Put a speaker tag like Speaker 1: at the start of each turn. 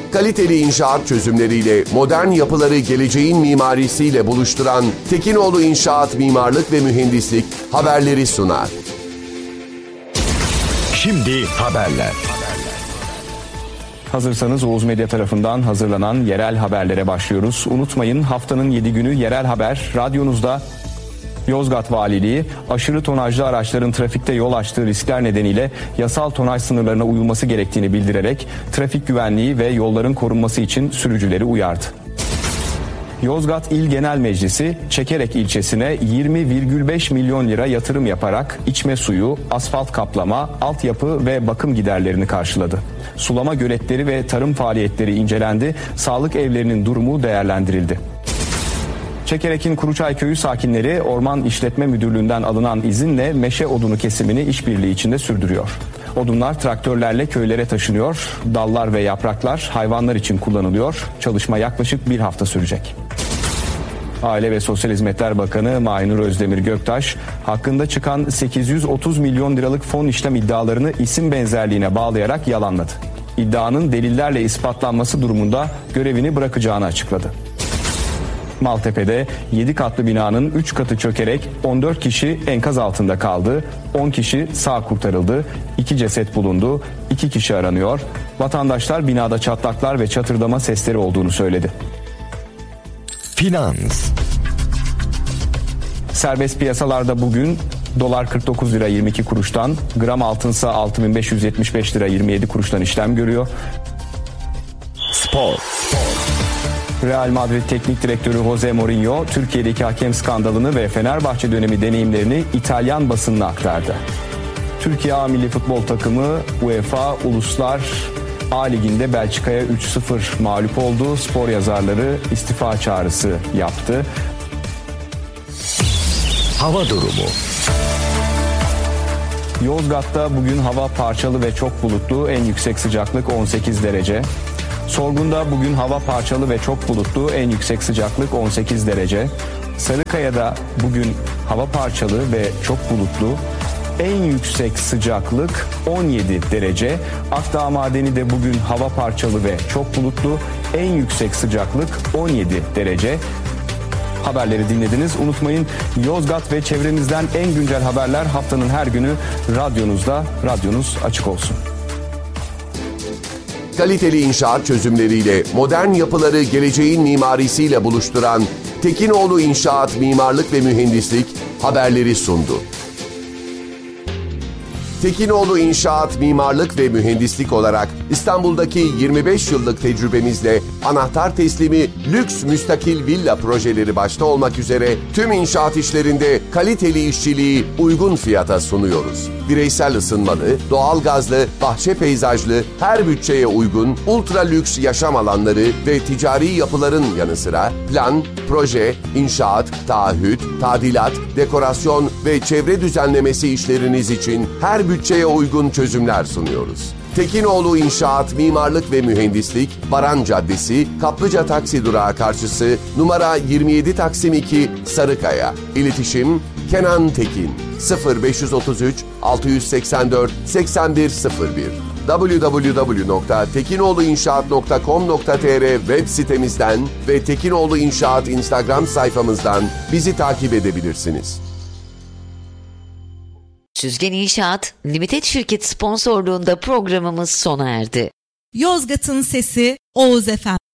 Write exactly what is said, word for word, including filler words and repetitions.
Speaker 1: Kaliteli inşaat çözümleriyle modern yapıları geleceğin mimarisiyle buluşturan Tekinoğlu İnşaat Mimarlık ve Mühendislik haberleri sunar.
Speaker 2: Şimdi haberler.
Speaker 3: Hazırsanız Oğuz Medya tarafından hazırlanan yerel haberlere başlıyoruz. Unutmayın, haftanın yedi günü yerel haber radyonuzda. Yozgat Valiliği, aşırı tonajlı araçların trafikte yol açtığı riskler nedeniyle yasal tonaj sınırlarına uyulması gerektiğini bildirerek trafik güvenliği ve yolların korunması için sürücüleri uyardı. Yozgat İl Genel Meclisi, Çekerek ilçesine yirmi virgül beş milyon lira yatırım yaparak içme suyu, asfalt kaplama, altyapı ve bakım giderlerini karşıladı. Sulama göletleri ve tarım faaliyetleri incelendi, sağlık evlerinin durumu değerlendirildi. Çekerek'in Kuruçay Köyü sakinleri Orman İşletme Müdürlüğü'nden alınan izinle meşe odunu kesimini işbirliği içinde sürdürüyor. Odunlar traktörlerle köylere taşınıyor, dallar ve yapraklar hayvanlar için kullanılıyor. Çalışma yaklaşık bir hafta sürecek. Aile ve Sosyal Hizmetler Bakanı Mahinur Özdemir Göktaş, hakkında çıkan sekiz yüz otuz milyon liralık fon işlem iddialarını isim benzerliğine bağlayarak yalanladı. İddianın delillerle ispatlanması durumunda görevini bırakacağını açıkladı. Maltepe'de yedi katlı binanın üç katı çökerek on dört kişi enkaz altında kaldı. on kişi sağ kurtarıldı. iki ceset bulundu. iki kişi aranıyor. Vatandaşlar binada çatlaklar ve çatırdama sesleri olduğunu söyledi.
Speaker 2: Finans.
Speaker 3: Serbest piyasalarda bugün dolar kırk dokuz lira yirmi iki kuruştan, gram altınsa altı bin beş yüz yetmiş beş lira yirmi yedi kuruştan işlem görüyor.
Speaker 2: Spor.
Speaker 3: Real Madrid Teknik Direktörü Jose Mourinho, Türkiye'deki hakem skandalını ve Fenerbahçe dönemi deneyimlerini İtalyan basınına aktardı. Türkiye A Milli Futbol Takımı UEFA Uluslar A Ligi'nde Belçika'ya üç sıfır mağlup oldu. Spor yazarları istifa çağrısı yaptı.
Speaker 2: Hava durumu.
Speaker 3: Yozgat'ta bugün hava parçalı ve çok bulutlu, en yüksek sıcaklık on sekiz derece. Sorgun'da bugün hava parçalı ve çok bulutlu, en yüksek sıcaklık on sekiz derece. Sarıkaya'da bugün hava parçalı ve çok bulutlu, en yüksek sıcaklık on yedi derece. Akdağ Madeni'de bugün hava parçalı ve çok bulutlu, en yüksek sıcaklık on yedi derece. Haberleri dinlediniz. Unutmayın, Yozgat ve çevremizden en güncel haberler haftanın her günü radyonuzda. Radyonuz açık olsun.
Speaker 1: Kaliteli inşaat çözümleriyle modern yapıları geleceğin mimarisiyle buluşturan Tekinoğlu İnşaat Mimarlık ve Mühendislik haberleri sundu. Tekinoğlu İnşaat Mimarlık ve Mühendislik olarak İstanbul'daki yirmi beş yıllık tecrübemizle anahtar teslimi lüks müstakil villa projeleri başta olmak üzere tüm inşaat işlerinde kaliteli işçiliği uygun fiyata sunuyoruz. Bireysel ısınmalı, doğalgazlı, bahçe peyzajlı, her bütçeye uygun ultra lüks yaşam alanları ve ticari yapıların yanı sıra plan, proje, inşaat, taahhüt, tadilat, dekorasyon ve çevre düzenlemesi işleriniz için her bütçeye uygun çözümler sunuyoruz. Tekinoğlu İnşaat Mimarlık ve Mühendislik, Baran Caddesi, Kaplıca Taksi Durağı karşısı, numara yirmi yedi Taksim iki, Sarıkaya. İletişim Kenan Tekin sıfır beş otuz üç altı seksen dört seksen bir sıfır bir double-u double-u double-u nokta tekinoğluinşaat nokta com nokta tr web sitemizden ve Tekinoğlu İnşaat Instagram sayfamızdan bizi takip edebilirsiniz.
Speaker 4: Süzgen İnşaat Limited Şirket sponsorluğunda programımız sona erdi.
Speaker 5: Yozgat'ın Sesi Oğuz Efendi.